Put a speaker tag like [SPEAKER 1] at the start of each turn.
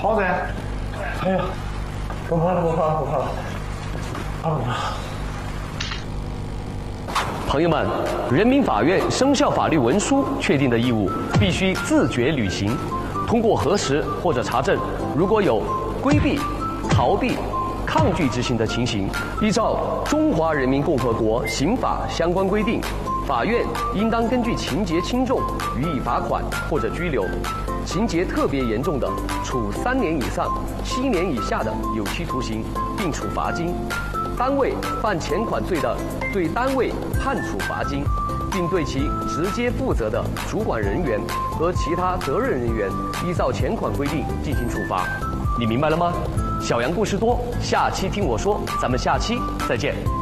[SPEAKER 1] 好噻。哎呀，不怕了，不怕了，不怕了，不怕了。
[SPEAKER 2] 朋友们，人民法院生效法律文书确定的义务必须自觉履行。通过核实或者查证，如果有规避、逃避、抗拒执行的情形，依照《中华人民共和国刑法》相关规定，法院应当根据情节轻重予以罚款或者拘留；情节特别严重的，处3年以上7年以下的有期徒刑，并处罚金。单位犯前款罪的，对单位判处罚金，并对其直接负责的主管人员和其他责任人员依照前款规定进行处罚。你明白了吗？小杨故事多，下期听我说，咱们下期再见。